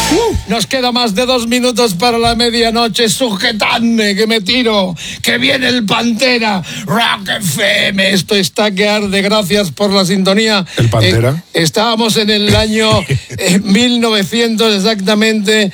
Nos queda más de 2 minutos para la medianoche. Sujetadme, que me tiro, que viene el Pantera. Rock FM, esto está que arde. Gracias por la sintonía. ¿El Pantera? Estábamos en el año 1900 exactamente,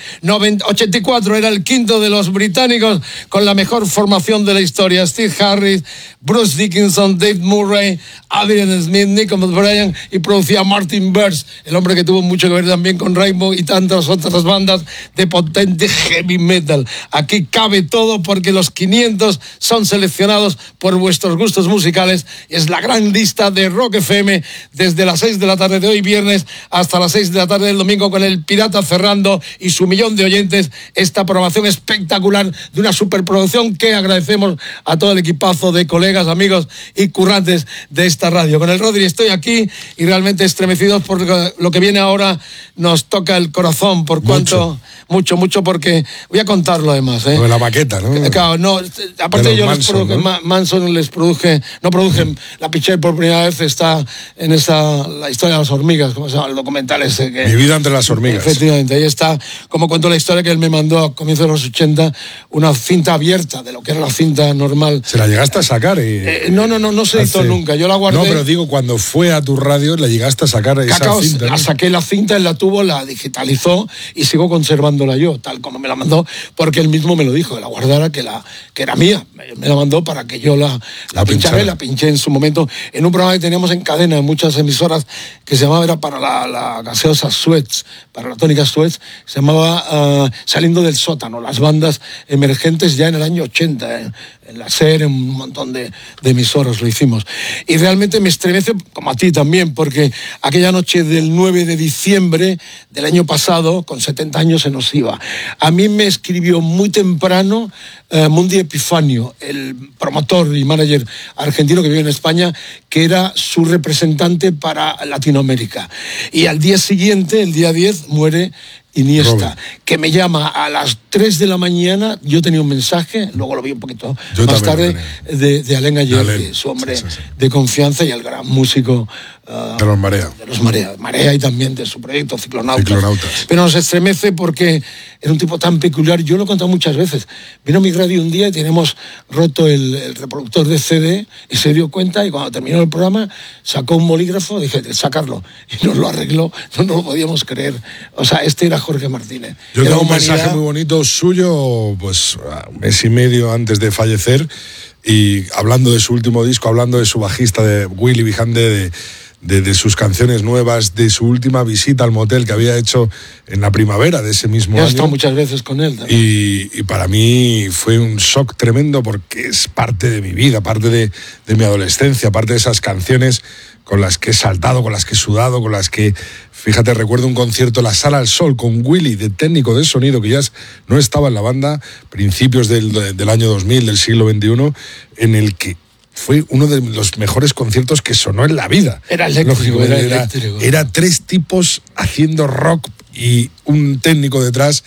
84. Era el quinto de los británicos con la mejor formación de la historia. Steve Harris, Bruce Dickinson, Dave Murray, Adrian Smith, Nicholas Bryan, y producía Martin Birch, el hombre que tuvo mucho que ver también con Rainbow y tantas otras bandas de potente heavy metal. Aquí cabe todo porque los 500 son seleccionados por vuestros gustos musicales. Es la gran lista de Rock FM desde las 6 de la tarde de hoy viernes hasta las 6 de la tarde del domingo, con el Pirata cerrando y su 1.000.000 de oyentes. Esta programación espectacular de una superproducción que agradecemos a todo el equipazo de colegas, amigos y currantes de esta radio. Con el Rodri estoy aquí y realmente estremecidos por lo que viene ahora. Nos toca el corazón por cuanto mucho, porque voy a contarlo además. Lo de la maqueta, ¿no? Claro, no, aparte de yo Manson, les produje, ¿no? Manson les produje, no produje, la piché por primera vez, está en la historia de las hormigas, ¿cómo se llama? El documental ese que... Mi vida entre las hormigas. Efectivamente, ahí está, como cuento la historia que él me mandó a comienzos de los 80, una cinta abierta de lo que era la cinta normal. ¿Se la llegaste a sacar? No se editó nunca, yo la guardé. No, pero digo, cuando fue a tu radio, la llegaste a sacar esa cinta, ¿no? La saqué la cinta, él la tuvo, la digitalizó y sigo conservándola yo, tal como me la mandó, porque él mismo me lo dijo, que la guardara, que era mía. Me la mandó para que yo la pinchara, y la pinché en su momento en un programa que teníamos en cadena en muchas emisoras, que se llamaba, era para la gaseosa Suez, para la tónica Suez, se llamaba Saliendo del Sótano, las bandas emergentes ya en el año 80, en la SER, en un montón de emisoras lo hicimos. Y realmente me estremece, como a ti también, porque aquella noche del 9 de diciembre del año pasado, con 70 años se nos iba. A mí me escribió muy temprano Mundi Epifanio, el promotor y manager argentino que vive en España, que era su representante para Latinoamérica. Y al día siguiente, el día 10, muere Iniesta, que me llama a las 3 de la mañana. Yo tenía un mensaje, luego lo vi un poquito más tarde, de Alain Ayer, su hombre de confianza y el gran músico de los Marea. De los Marea y también de su proyecto Ciclonautas. Pero nos estremece porque era un tipo tan peculiar. Yo lo he contado muchas veces. Vino a mi radio un día y teníamos roto el reproductor de CD y se dio cuenta, y cuando terminó el programa sacó un bolígrafo, dije, sacarlo, y nos lo arregló. No lo podíamos creer. O sea, este era Jorge Martínez. Yo tengo un mensaje muy bonito suyo, pues un mes y medio antes de fallecer, y hablando de su último disco, hablando de su bajista, de Willy Vijande, de sus canciones nuevas, de su última visita al motel que había hecho en la primavera de ese mismo año. He estado muchas veces con él también. Y para mí fue un shock tremendo, porque es parte de mi vida, parte de mi adolescencia, parte de esas canciones con las que he saltado, con las que he sudado, con las que, fíjate, recuerdo un concierto en la Sala al Sol con Willy, de técnico de sonido, que ya no estaba en la banda, principios del año 2000, del siglo XXI, en el que fue uno de los mejores conciertos que sonó en la vida. Era eléctrico. Era 3 tipos haciendo rock y un técnico detrás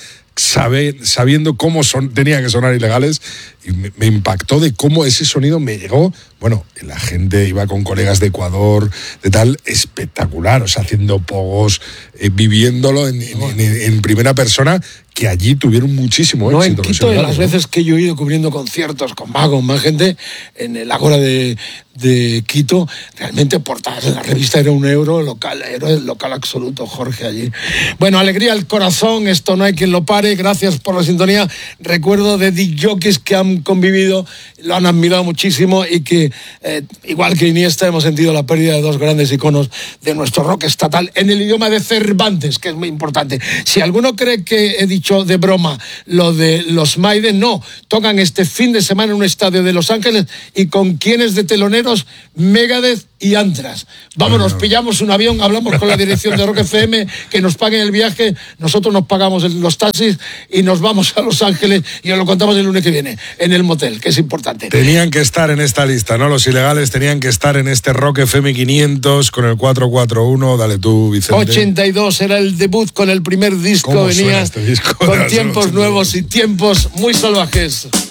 sabiendo cómo tenían que sonar ilegales, y me impactó de cómo ese sonido me llegó. Bueno, la gente iba con colegas de Ecuador, de tal, espectacular, o sea, haciendo pogos, viviéndolo en primera persona, que allí tuvieron muchísimo éxito. En Quito, de las veces que yo he ido cubriendo conciertos con más gente, en el Ágora de Quito, realmente portadas en la revista era €1, local, era el local absoluto, Jorge, allí. Bueno, alegría al corazón, esto no hay quien lo pare. Gracias por la sintonía. Recuerdo de disc jockeys que han convivido, lo han admirado muchísimo, y que, igual que Iniesta, hemos sentido la pérdida de 2 grandes iconos de nuestro rock estatal en el idioma de Cervantes, que es muy importante. Si alguno cree que he dicho de broma lo de los Maiden, no, tocan este fin de semana en un estadio de Los Ángeles, y con quienes de teloneros, Megadeth y Anthrax. Vámonos, pillamos un avión, hablamos con la dirección de Rock FM, que nos paguen el viaje, nosotros nos pagamos los taxis y nos vamos a Los Ángeles, y os lo contamos el lunes que viene en el motel, que es importante. Tenían que estar en esta lista, ¿no? Los ilegales tenían que estar en este Rock FM 500 con el 441. Dale tú, Vicente. 82 era el debut con el primer disco. Venía este disco? con tiempos nuevos y tiempos muy salvajes.